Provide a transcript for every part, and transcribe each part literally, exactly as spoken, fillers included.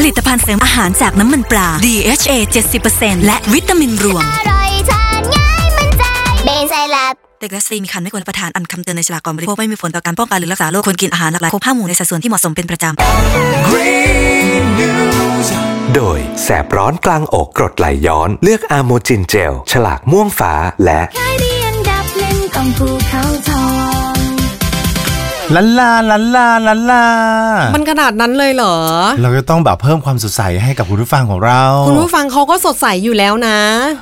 ลิตภัณฑ์เสริมอาหารจากน้ำมันปลา ดี เอช เอ เจ็ดสิบเปอร์เซ็นต์ และวิตามินรวมอร่อยทานง่ายมั่นใจเบนไซลับเด็กและสตรีมีครรภ์ไม่ควรรับประทานอันคำเตือนในฉลากก่อนบริโภคไม่มีผลต่อการป้องกันหรือรักษาโรคควรกินอาหารหลากหลายครบห้าหมู่ในสัดส่วนที่เหมาะสมเป็นประจำ Green News โดยแสบร้อนกลางอกกรดไหลย้อนเลือกอะโมจินเจลฉลากม่วงฟ้าและของภูเขาทองลันลาลันลาลันลามันขนาดนั้นเลยเหรอเราจะต้องแบบเพิ่มความสดใสให้กับคุณผู้ฟังของเราคุณผู้ฟังเขาก็สดใสอยู่แล้วนะ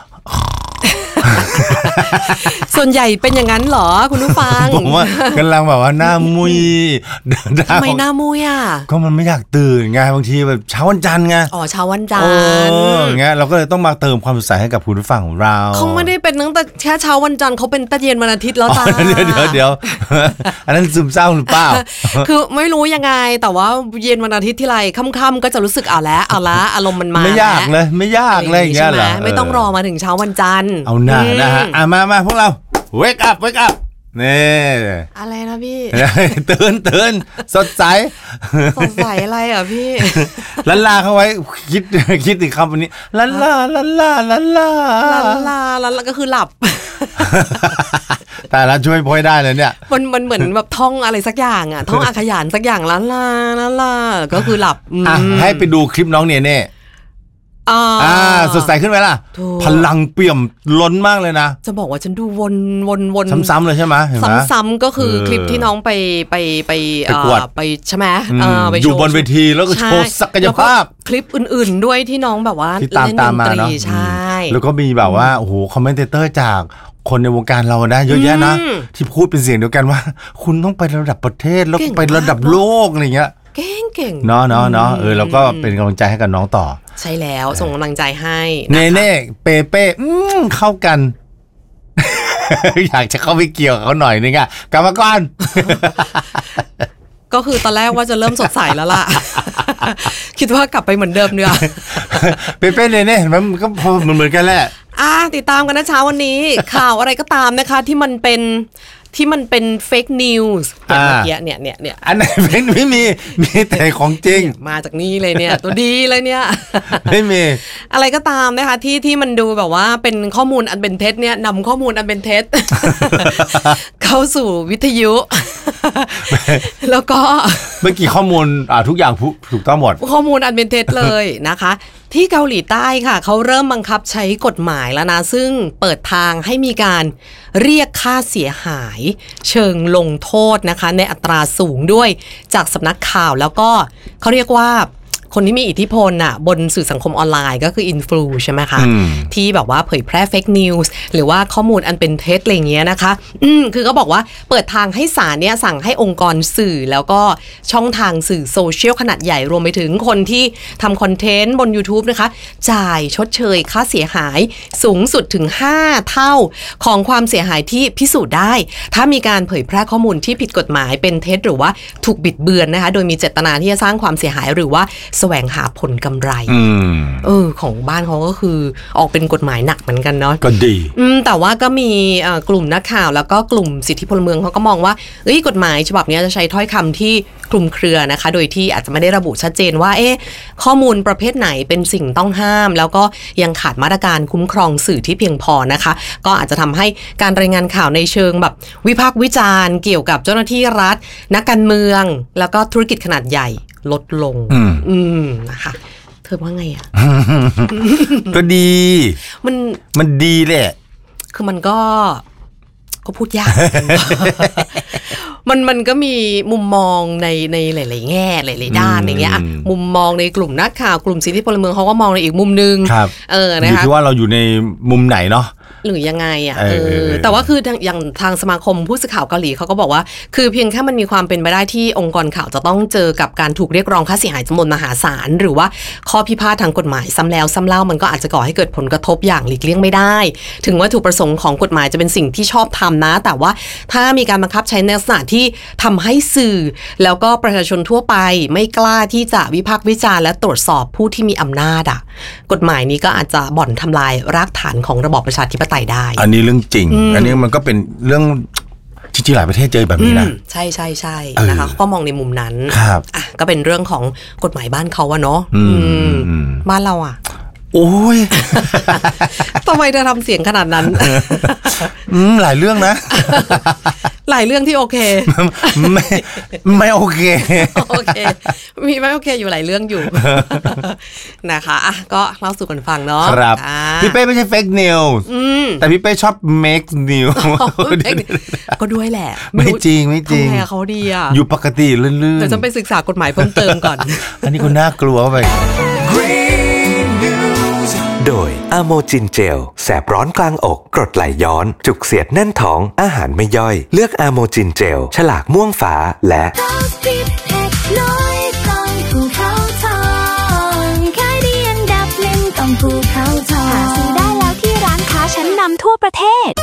ส่วนใหญ่เป็นอย่างนั้นเหรอคุณผู้ฟังผมว่ากำลังแบบว่าหน้ามุยทำไมหน้ามุยอ่ะก็มันไม่อยากตื่นไงบางทีแบบเช้าวันจันทร์ไงอ๋อเช้าวันจันทร์อย่างเงี้ยเราก็เลยต้องมาเติมความสดใสให้กับคุณผู้ฟังของเราเขาไม่ได้เป็นตั้งแต่แค่เช้าวันจันทร์เขาเป็นตั้งเย็นวันอาทิตย์แล้วจ้าเดี๋ยวเดี๋ยวเดี๋ยวอันนั้นซึมเศร้าหรือเปล่าคือไม่รู้ยังไงแต่ว่าเย็นวันอาทิตย์ที่ไรค่ำๆก็จะรู้สึกเอาแล้วเอาละอารมณ์มันมาไม่ยากเลยไม่ยากเลยอย่างเงี้ยเหรอไม่ต้องรอมาถึงเช้าวันจันทร์เอาหน้านะฮะมามาพวกเรา wake up wake up นี่อะไรนะพี่ตื่นตื่นสดใสสดใสอะไรอ่ะพี่ลันลาเข้าไว้คิดคิดถึงคำวันนี้ลันลาลันลาลันลาลันลาลันลาก็คือหลับแต่ละช่วยพ่อยได้เลยเนี่ยมันมันเหมือนแบบท่องอะไรสักอย่างอ่ะท่องอาขยานสักอย่างลันลาลันลาก็คือหลับอ่ะให้ไปดูคลิปน้องเนเน่อ่าสดใสขึ้นไหมล่ะพลังเปี่ยมล้นมากเลยนะจะบอกว่าฉันดูวนวนวนซ้ำๆเลยใช่ไหมซ้ำๆก็คือคลิปที่น้องไปไปไปไปใช่ไหมอยู่บนเวทีแล้วก็โชว์ศักยภาพคลิปอื่นๆด้วยที่น้องแบบว่าที่ตามตามมาเนาะใช่แล้วก็มีแบบว่าโอ้โหคอมเมนเตอร์จากคนในวงการเราได้เยอะแยะนะที่พูดเป็นเสียงเดียวกันว่าคุณต้องไประดับประเทศแล้วไประดับโลกอะไรเงี้ยเก่งเก่งเนาะเนาะเนาะเออแล้วก็เป็นกำลังใจให้กับน้องต่อใช่แล้วส่งกำลังใจให้เน่เน่เปเป้เข้ากันอยากจะเข้าไปเกี่ยวเขาหน่อยนึงอ่ะกลับมาก่อนก็คือตอนแรกว่าจะเริ่มสดใสแล้วล่ะคิดว่ากลับไปเหมือนเดิมเนื้อเปเป้เน่เน่มันก็พอเหมือนเหมือนกันแหละอ่ะติดตามกันนะเช้าวันนี้ข่าวอะไรก็ตามนะคะที่มันเป็นที่มันเป็นเฟกนิวส์อย่างเมื่อกี้เนี่ยเนี่ยเนี่ยอันไหนเฟกไม่มีมีแต่ของจริงมาจากนี่เลยเนี่ยตัวดีเลยเนี่ยไม่มีอะไรก็ตามนะคะที่ที่มันดูแบบว่าเป็นข้อมูลอันเป็นเท็จเนี่ยนำข้อมูลอันเป็นเท็จเข้าสู่วิทยุแล้วก็เมื่อกี้ข้อมูลอ่าทุกอย่างถูกต้องหมดข้อมูลอันเป็นเท็จเลยนะคะที่เกาหลีใต้ค่ะเขาเริ่มบังคับใช้กฎหมายแล้วนะซึ่งเปิดทางให้มีการเรียกค่าเสียหายเชิงลงโทษนะคะในอัตราสูงด้วยจากสำนักข่าวแล้วก็เขาเรียกว่าคนที่มีอิทธิพลน่ะบนสื่อสังคมออนไลน์ก็คืออินฟลูใช่ไหมคะที่แบบว่าเผยแพร่เฟกนิวส์หรือว่าข้อมูลอันเป็นเท็จอะไรเงี้ยนะคะอืมคือก็บอกว่าเปิดทางให้ศาลเนี่ยสั่งให้องค์กรสื่อแล้วก็ช่องทางสื่อโซเชียลขนาดใหญ่รวมไปถึงคนที่ทำคอนเทนต์บน YouTube นะคะจ่ายชดเชยค่าเสียหายสูงสุดถึงห้าเท่าของความเสียหายที่พิสูจน์ได้ถ้ามีการเผยแพร่ข้อมูลที่ผิดกฎหมายเป็นเท็จหรือว่าถูกบิดเบือนนะคะโดยมีเจตนาที่จะสร้างความเสียหายหรือว่าแสวงหาผลกำไรเออของบ้านเขาก็คือออกเป็นกฎหมายหนักเหมือนกันเนาะก็ดีอืมแต่ว่าก็มีกลุ่มนักข่าวแล้วก็กลุ่มสิทธิพลเมืองเขาก็มองว่าเอ้ยกฎหมายฉบับนี้จะใช้ถ้อยคำที่คลุมเครือนะคะโดยที่อาจจะไม่ได้ระบุชัดเจนว่าเอ๊ะข้อมูลประเภทไหนเป็นสิ่งต้องห้ามแล้วก็ยังขาดมาตรการคุ้มครองสื่อที่เพียงพอนะคะก็อาจจะทำให้การรายงานข่าวในเชิงแบบวิพากษ์วิจารณ์เกี่ยวกับเจ้าหน้าที่รัฐนักการเมืองแล้วก็ธุรกิจขนาดใหญ่ลดลงอืมนะคะเธอว่าไงอ่ะก็ดีมันมันดีแหละคือมันก็ก็พูดยาก มันมันก็มีมุมมองในในหลายๆแง่หลายๆด้านอย่างเงี้ยมุมมองในกลุ่มนักข่าวกลุ่มสิทธิพลเมืองเขาก็มองในอีกมุมนึงเออนะคะอยู่ที่ว่าเราอยู่ในมุมไหนเนาะหรือยังไงอ่ะเออแต่ว่าคืออย่างทางสมาคมผู้สื่อข่าวเกาหลีเขาก็บอกว่าคือเพียงแค่มันมีความเป็นไปได้ที่องค์กรข่าวจะต้องเจอกับการถูกเรียกร้องค่าเสียหายจำนวนมหาศาลหรือว่าข้อพิพาททางกฎหมายซ้ำแล้วซ้ำเล่ามันก็อาจจะก่อให้เกิดผลกระทบอย่างหลีกเลี่ยงไม่ได้ถึงวัตถุประสงค์ของกฎหมายจะเป็นสิ่งที่ชอบทำนะแต่ว่าถ้ามีการบังคับใช้ในลักษณะที่ทำให้สื่อแล้วก็ประชาชนทั่วไปไม่กล้าที่จะวิพากษ์วิจารณ์และตรวจสอบผู้ที่มีอำนาจอ่ะกฎหมายนี้ก็อาจจะบ่อนทำลายรากฐานของระบอบประชาธิปไตยได้อันนี้เรื่องจริงอันนี้มันก็เป็นเรื่องจริงๆหลายประเทศเจอแบบนี้นะใช่ใช่ใช่นะคะเขาก็มองในมุมนั้นครับอ่ะก็เป็นเรื่องของกฎหมายบ้านเขาอะเนาะบ้านเราอะโอ้ยทำไมเธอทำเสียงขนาดนั้นอืมหลายเรื่องนะหลายเรื่องที่โอเคไม่ไม่โอเคโอเคมีไม่โอเคอยู่หลายเรื่องอยู่นะคะอ่ะก็เล่าสู่กันฟังเนาะครับพี่เป้ไม่ใช่เฟกนิวส์แต่พี่เป้ชอบเมคนิวก็ด้วยแหละไม่จริงไม่จริงทำไมเขาดีอ่ะอยู่ปกติลื่นๆเดี๋ยวจะไปศึกษากฎหมายเพิ่มเติมก่อนอันนี้ก็น่ากลัวไปโดยอะโมจินเจลแสบร้อนกลางอกกรดไหลย้อนจุกเสียดแน่นท้องอาหารไม่ย่อยเลือกอะโมจินเจลฉลากม่วงฟ้าและหาซื้อได้แล้วที่ร้านค้าชั้นนำทั่วประเทศ